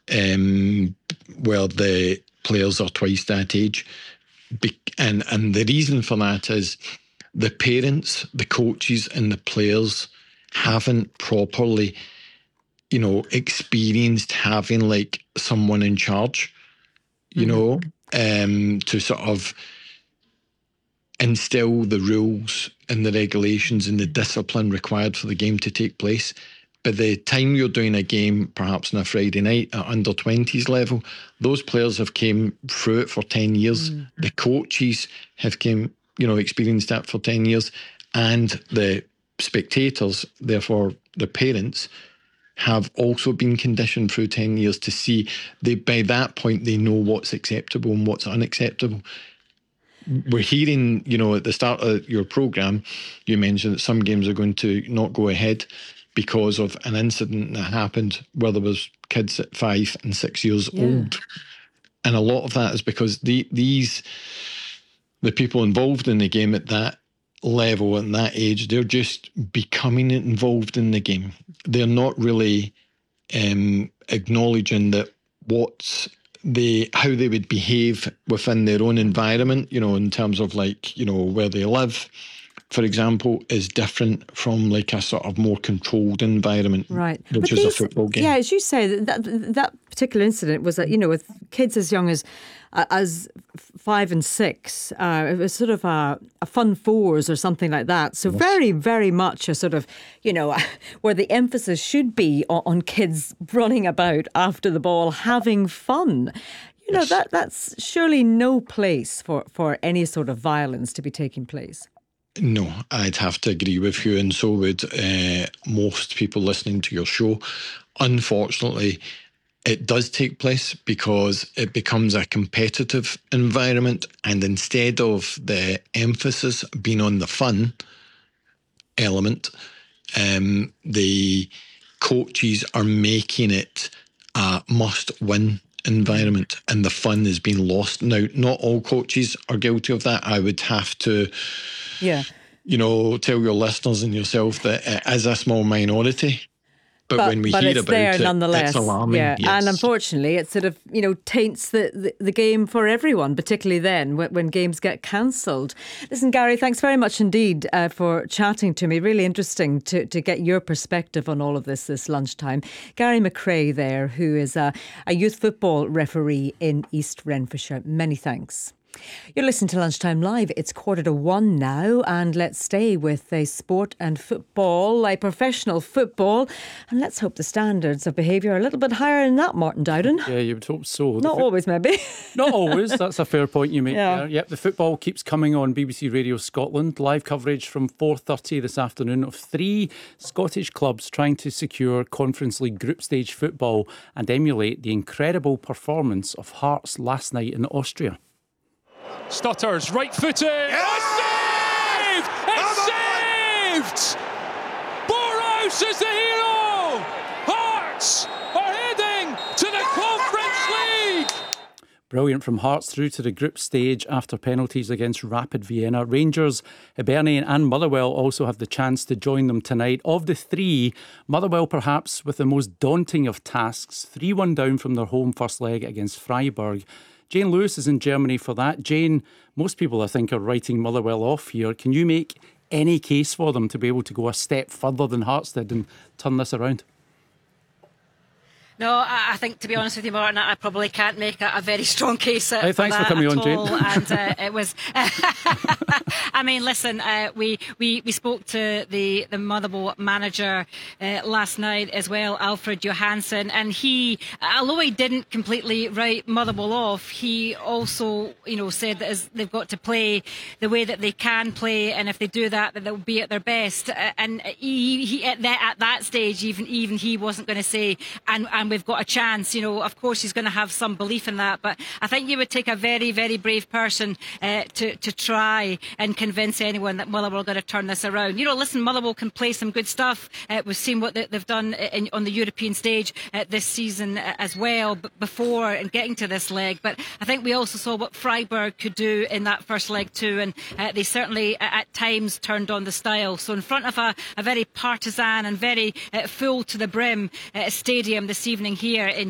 where the players are twice that age. And the reason for that is the parents, the coaches and the players haven't properly, experienced having like someone in charge, to sort of instill the rules and the regulations and the discipline required for the game to take place. By the time you're doing a game, perhaps on a Friday night at under-20s level, those players have came through it for 10 years. The coaches have experienced that for 10 years. And the spectators, therefore the parents, have also been conditioned through 10 years to see, by that point, they know what's acceptable and what's unacceptable. We're hearing, at the start of your programme, you mentioned that some games are going to not go ahead because of an incident that happened where there was kids at 5 and 6 years old. And a lot of that is because the people involved in the game at that level and that age, they're just becoming involved in the game. They're not really acknowledging that how they would behave within their own environment, in terms of where they live, for example, is different from like a sort of more controlled environment, right? Which is a football game. Yeah, as you say, that particular incident was that, with kids as young as 5 and 6, it was sort of a fun fours or something like that. So very, very much a sort of, where the emphasis should be on kids running about after the ball, having fun. That's surely no place for any sort of violence to be taking place. No, I'd have to agree with you, and so would most people listening to your show. Unfortunately, it does take place because it becomes a competitive environment, and instead of the emphasis being on the fun element, the coaches are making it a must-win environment, and the fun is being lost. Now, not all coaches are guilty of that. I would have to tell your listeners and yourself that it is a small minority. But when we hear about it, nonetheless. It's alarming. Yeah. Yes. And unfortunately, it sort of, taints the game for everyone, particularly then when games get cancelled. Listen, Gary, thanks very much indeed for chatting to me. Really interesting to get your perspective on all of this lunchtime. Gary McRae there, who is a youth football referee in East Renfrewshire. Many thanks. You're listening to Lunchtime Live. It's 1:45 now, and let's stay with sport and football, like professional football, and let's hope the standards of behaviour are a little bit higher than that, Martin Dowden. Yeah, you would hope so. Not always, maybe. Not always. That's a fair point you make there. Yep, the football keeps coming on BBC Radio Scotland. Live coverage from 4:30 this afternoon of 3 Scottish clubs trying to secure Conference League group stage football and emulate the incredible performance of Hearts last night in Austria. Stutters, right footed. Yeah! It's saved! Boros is the hero! Hearts are heading to the Conference League! Brilliant from Hearts through to the group stage after penalties against Rapid Vienna. Rangers, Hibernian and Motherwell also have the chance to join them tonight. Of the 3, Motherwell perhaps with the most daunting of tasks. 3-1 down from their home first leg against Freiburg. Jane Lewis is in Germany for that. Jane, most people I think are writing Motherwell off here. Can you make any case for them to be able to go a step further than Hearts did and turn this around? No, I think, to be honest with you, Martin, I probably can't make a very strong case for thanks that for coming on, Jane. And it was... I mean, listen, we spoke to the Motherwell manager last night as well, Alfred Johansson, and he, although he didn't completely write Motherwell off, he also, said that they've got to play the way that they can play, and if they do that, they'll be at their best. And he at that stage, even he wasn't going to say, and we've got a chance. Of course, he's going to have some belief in that, but I think you would take a very, very brave person to try and convince anyone that Motherwell are going to turn this around. Listen, Motherwell can play some good stuff. We've seen what they've done on the European stage this season as well before and getting to this leg. But I think we also saw what Freiburg could do in that first leg too, and they certainly at times turned on the style. So in front of a very partisan and very full to the brim stadium this evening here in